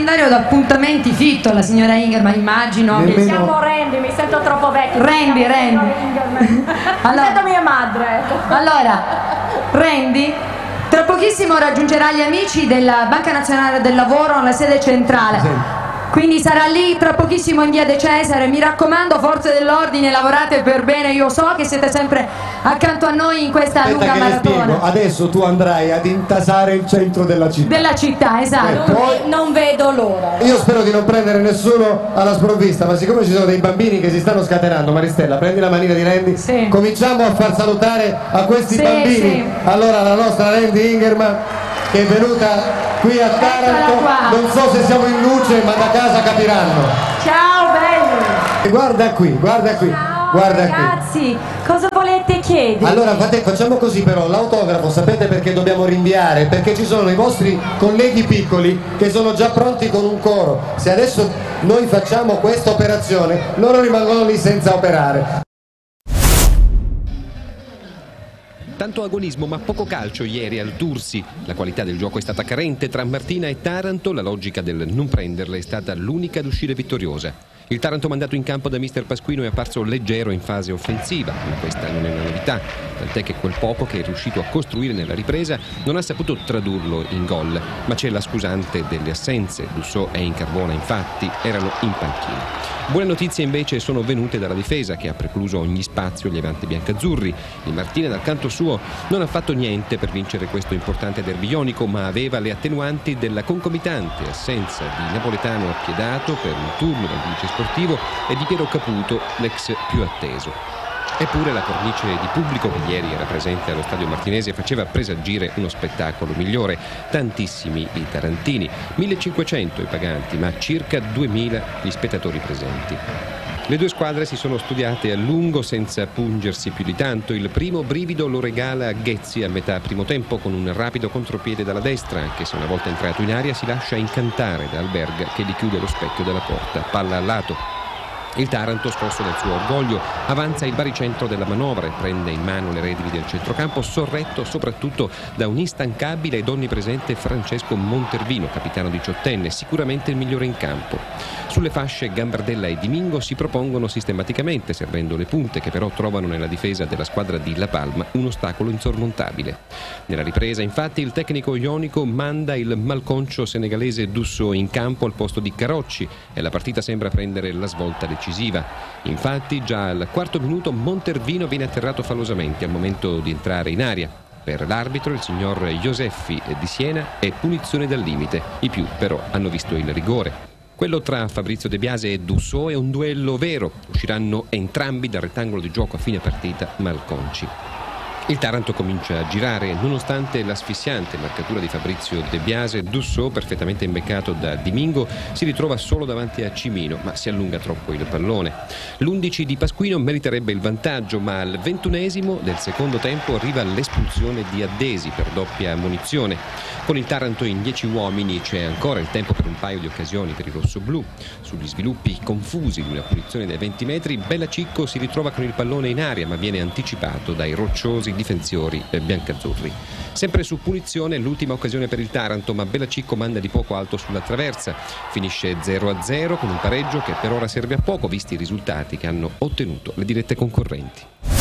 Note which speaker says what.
Speaker 1: calendario d'appuntamenti fitto la signora Ingerman, immagino.
Speaker 2: Mi chiamo Randy, mi sento troppo vecchia.
Speaker 1: Randy.
Speaker 2: Allora, mi sento mia madre.
Speaker 1: Allora, Randy tra pochissimo raggiungerà gli amici della Banca Nazionale del Lavoro alla sede centrale.
Speaker 3: Sì.
Speaker 1: Quindi sarà lì tra pochissimo in via De Cesare. Mi raccomando, forze dell'ordine, lavorate per bene. Io so che siete sempre accanto a noi in questa lunga
Speaker 3: che
Speaker 1: maratona.
Speaker 3: spiego. Adesso tu andrai ad intasare il centro della città.
Speaker 1: Della città, esatto.
Speaker 3: Poi...
Speaker 2: Non vedo l'ora.
Speaker 3: Io spero di non prendere nessuno alla sprovvista, ma siccome ci sono dei bambini che si stanno scatenando, Maristella, prendi la manina di Randy,
Speaker 1: sì.
Speaker 3: Cominciamo a far salutare a questi bambini.
Speaker 1: Sì.
Speaker 3: Allora la nostra Randy Ingerman, che è venuta qui a Taranto, non so se siamo in luce, ma da casa capiranno.
Speaker 2: Ciao belli.
Speaker 3: E guarda qui.
Speaker 2: Ciao,
Speaker 3: Guarda
Speaker 2: ragazzi,
Speaker 3: qui.
Speaker 2: cosa volete chiedere?
Speaker 3: Allora facciamo così però, l'autografo sapete perché dobbiamo rinviare? Perché ci sono i vostri colleghi piccoli che sono già pronti con un coro. Se adesso noi facciamo questa operazione, loro rimangono lì senza operare.
Speaker 4: Tanto agonismo ma poco calcio ieri al Tursi. La qualità del gioco è stata carente tra Martina e Taranto, la logica del non prenderle è stata l'unica ad uscire vittoriosa. Il Taranto mandato in campo da mister Pasquino è apparso leggero in fase offensiva, ma questa non è una novità, tant'è che quel poco che è riuscito a costruire nella ripresa non ha saputo tradurlo in gol, ma c'è la scusante delle assenze. Dussò e Incarbona infatti erano in panchina. Buone notizie invece sono venute dalla difesa, che ha precluso ogni spazio agli avanti biancazzurri. Il Martina dal canto suo non ha fatto niente per vincere questo importante derby ionico, ma aveva le attenuanti della concomitante assenza di Napoletano appiedato per un turno dal giudice sportivo e di Piero Caputo, l'ex più atteso. Eppure la cornice di pubblico che ieri era presente allo stadio martinese faceva presagire uno spettacolo migliore. Tantissimi i tarantini, 1500 i paganti, ma circa 2000 gli spettatori presenti. Le due squadre si sono studiate a lungo senza pungersi più di tanto. Il primo brivido lo regala Ghezzi a metà primo tempo con un rapido contropiede dalla destra, anche se una volta entrato in aria si lascia incantare da Alberga che gli chiude lo specchio della porta. Palla al lato. Il Taranto, scosso dal suo orgoglio, avanza il baricentro della manovra e prende in mano le redini del centrocampo, sorretto soprattutto da un instancabile ed onnipresente Francesco Montervino, capitano diciottenne, sicuramente il migliore in campo. Sulle fasce Gambardella e Dimingo si propongono sistematicamente, servendo le punte che però trovano nella difesa della squadra di La Palma un ostacolo insormontabile. Nella ripresa, infatti, il tecnico ionico manda il malconcio senegalese Dussò in campo al posto di Carocci e la partita sembra prendere la svolta decisiva. Infatti già al quarto minuto Montervino viene atterrato fallosamente al momento di entrare in aria. Per l'arbitro, il signor Joseffi di Siena, è punizione dal limite. I più però hanno visto il rigore. Quello tra Fabrizio De Biase e Dussò è un duello vero. Usciranno entrambi dal rettangolo di gioco a fine partita malconci. Il Taranto comincia a girare nonostante l'asfissiante marcatura di Fabrizio De Biase. Dussò, perfettamente imbeccato da Dimingo, si ritrova solo davanti a Cimino, ma si allunga troppo il pallone. L'11 di Pasquino meriterebbe il vantaggio, ma al 21esimo del secondo tempo arriva l'espulsione di Addesi per doppia ammonizione. Con il Taranto in 10 uomini c'è ancora il tempo per un paio di occasioni per i rossoblù. Sugli sviluppi confusi di una punizione dai 20 metri, Bella Cicco si ritrova con il pallone in aria, ma viene anticipato dai rocciosi difensori biancazzurri. Sempre su punizione l'ultima occasione per il Taranto, ma Bella Cicco manda di poco alto sulla traversa. Finisce 0-0 con un pareggio che per ora serve a poco visti i risultati che hanno ottenuto le dirette concorrenti.